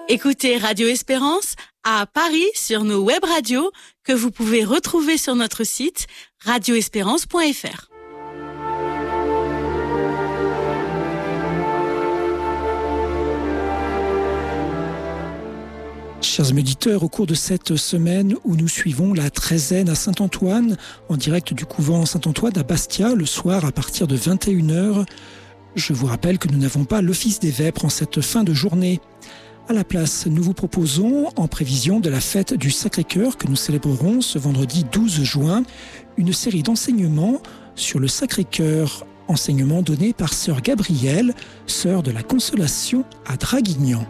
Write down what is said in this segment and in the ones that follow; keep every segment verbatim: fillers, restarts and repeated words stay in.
Écoutez Radio Espérance à Paris sur nos web radios que vous pouvez retrouver sur notre site radio espérance point f r. Chers auditeurs, au cours de cette semaine où nous suivons la treizaine à Saint-Antoine, en direct du couvent Saint-Antoine à Bastia, le soir à partir de vingt et une heures, je vous rappelle que nous n'avons pas l'office des vêpres en cette fin de journée. À la place, nous vous proposons, en prévision de la fête du Sacré-Cœur que nous célébrerons ce vendredi douze juin, une série d'enseignements sur le Sacré-Cœur, enseignements donnés par sœur Gabrielle, sœur de la Consolation à Draguignan.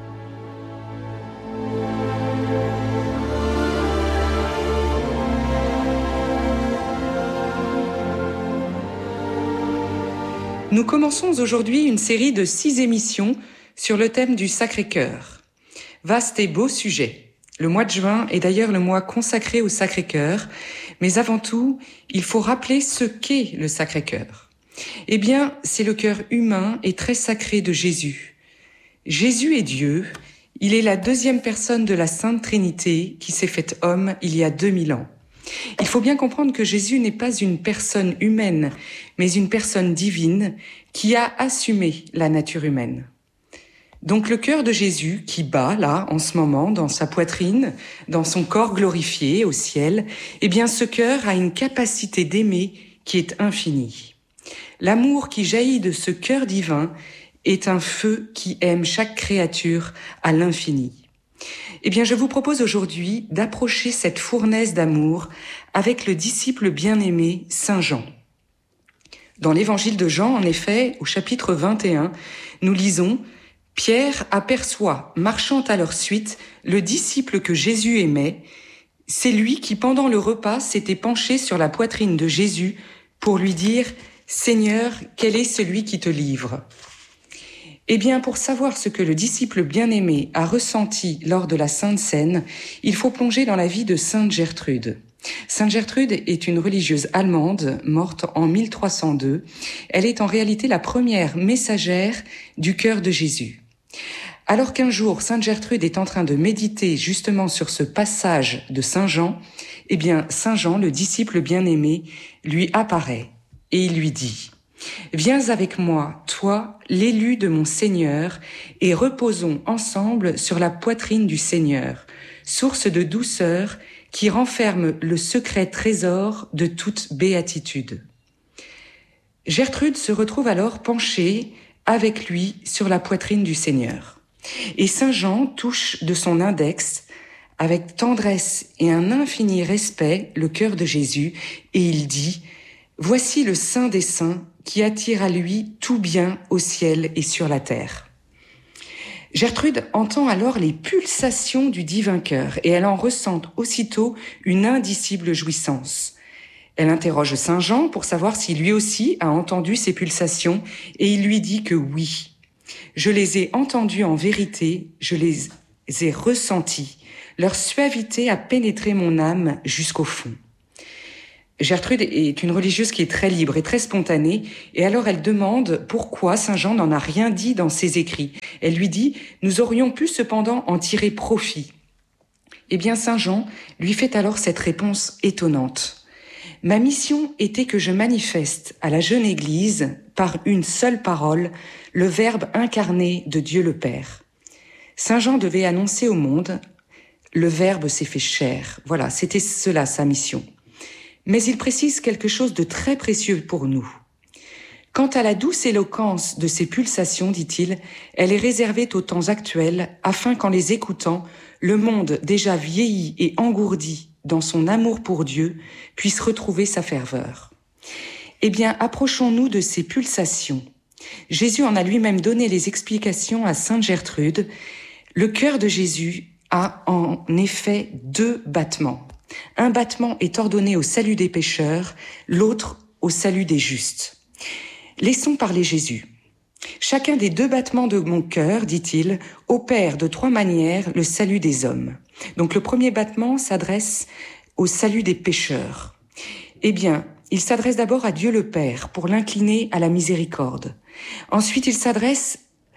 Nous commençons aujourd'hui une série de six émissions sur le thème du Sacré-Cœur. Vaste et beau sujet. Le mois de juin est d'ailleurs le mois consacré au Sacré-Cœur, mais avant tout, il faut rappeler ce qu'est le Sacré-Cœur. Eh bien, c'est le cœur humain et très sacré de Jésus. Jésus est Dieu, il est la deuxième personne de la Sainte Trinité qui s'est faite homme il y a deux mille ans. Il faut bien comprendre que Jésus n'est pas une personne humaine, mais une personne divine qui a assumé la nature humaine. Donc le cœur de Jésus qui bat là, en ce moment, dans sa poitrine, dans son corps glorifié au ciel, eh bien ce cœur a une capacité d'aimer qui est infinie. L'amour qui jaillit de ce cœur divin est un feu qui aime chaque créature à l'infini. Eh bien, je vous propose aujourd'hui d'approcher cette fournaise d'amour avec le disciple bien-aimé Saint Jean. Dans l'évangile de Jean, en effet, au chapitre vingt et un, nous lisons « Pierre aperçoit, marchant à leur suite, le disciple que Jésus aimait. C'est lui qui, pendant le repas, s'était penché sur la poitrine de Jésus pour lui dire « Seigneur, quel est celui qui te livre ?» Eh bien, pour savoir ce que le disciple bien-aimé a ressenti lors de la Sainte Seine, il faut plonger dans la vie de Sainte Gertrude. Sainte Gertrude est une religieuse allemande, morte en mille trois cent deux. Elle est en réalité la première messagère du cœur de Jésus. Alors qu'un jour, Sainte Gertrude est en train de méditer justement sur ce passage de Saint Jean, eh bien, Saint Jean, le disciple bien-aimé, lui apparaît et il lui dit « Viens avec moi, toi, l'élu de mon Seigneur, et reposons ensemble sur la poitrine du Seigneur, source de douceur qui renferme le secret trésor de toute béatitude. » Gertrude se retrouve alors penchée avec lui sur la poitrine du Seigneur. Et Saint Jean touche de son index, avec tendresse et un infini respect, le cœur de Jésus, et il dit « Voici le Saint des Saints qui attire à lui tout bien au ciel et sur la terre. » Gertrude entend alors les pulsations du divin cœur et elle en ressent aussitôt une indicible jouissance. Elle interroge Saint Jean pour savoir si lui aussi a entendu ces pulsations et il lui dit que oui. « Je les ai entendues en vérité, je les ai ressenties. Leur suavité a pénétré mon âme jusqu'au fond. » Gertrude est une religieuse qui est très libre et très spontanée, et alors elle demande pourquoi Saint Jean n'en a rien dit dans ses écrits. Elle lui dit « Nous aurions pu cependant en tirer profit. » Eh bien Saint Jean lui fait alors cette réponse étonnante. « Ma mission était que je manifeste à la jeune Église, par une seule parole, le Verbe incarné de Dieu le Père. » Saint Jean devait annoncer au monde « Le Verbe s'est fait chair ». Voilà, c'était cela sa mission. Mais il précise quelque chose de très précieux pour nous. Quant à la douce éloquence de ces pulsations, dit-il, elle est réservée aux temps actuels afin qu'en les écoutant, le monde déjà vieilli et engourdi dans son amour pour Dieu puisse retrouver sa ferveur. Eh bien, approchons-nous de ces pulsations. Jésus en a lui-même donné les explications à Sainte Gertrude. Le cœur de Jésus a en effet deux battements. Un battement est ordonné au salut des pécheurs, l'autre au salut des justes. Laissons parler Jésus. Chacun des deux battements de mon cœur, dit-il, opère de trois manières le salut des hommes. Donc le premier battement s'adresse au salut des pécheurs. Eh bien, il s'adresse d'abord à Dieu le Père pour l'incliner à la miséricorde. Ensuite, il s'adresse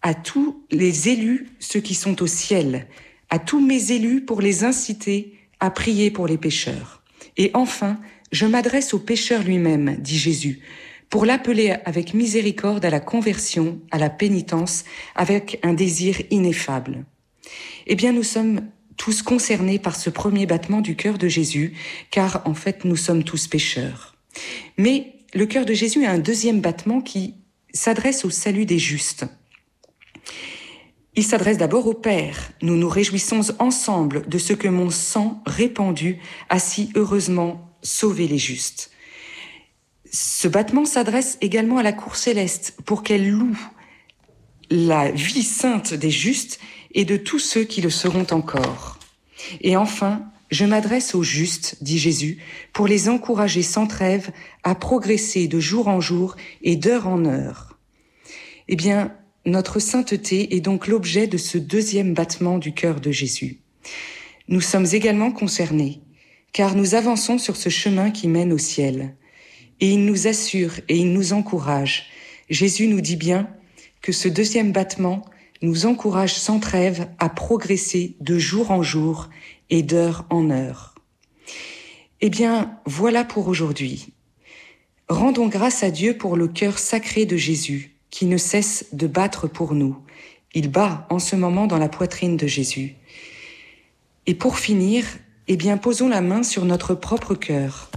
à tous les élus, ceux qui sont au ciel, à tous mes élus pour les inciter à prier pour les pécheurs. Et enfin, je m'adresse au pécheur lui-même, dit Jésus, pour l'appeler avec miséricorde à la conversion, à la pénitence, avec un désir ineffable. Eh bien, nous sommes tous concernés par ce premier battement du cœur de Jésus, car en fait, nous sommes tous pécheurs. Mais le cœur de Jésus a un deuxième battement qui s'adresse au salut des justes. Il s'adresse d'abord au Père. Nous nous réjouissons ensemble de ce que mon sang répandu a si heureusement sauvé les justes. Ce battement s'adresse également à la cour céleste pour qu'elle loue la vie sainte des justes et de tous ceux qui le seront encore. Et enfin, je m'adresse aux justes, dit Jésus, pour les encourager sans trêve à progresser de jour en jour et d'heure en heure. Eh bien, notre sainteté est donc l'objet de ce deuxième battement du cœur de Jésus. Nous sommes également concernés, car nous avançons sur ce chemin qui mène au ciel. Et il nous assure et il nous encourage. Jésus nous dit bien que ce deuxième battement nous encourage sans trêve à progresser de jour en jour et d'heure en heure. Eh bien, voilà pour aujourd'hui. Rendons grâce à Dieu pour le cœur sacré de Jésus, qui ne cesse de battre pour nous. Il bat en ce moment dans la poitrine de Jésus. Et pour finir, eh bien, posons la main sur notre propre cœur,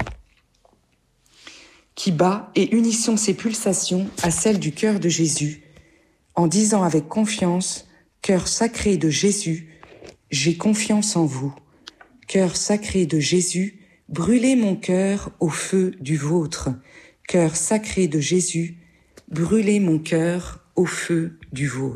qui bat, et unissons ses pulsations à celles du cœur de Jésus, en disant avec confiance, « Cœur sacré de Jésus, j'ai confiance en vous. Cœur sacré de Jésus, brûlez mon cœur au feu du vôtre. Cœur sacré de Jésus, brûlez mon cœur au feu du vôtre. »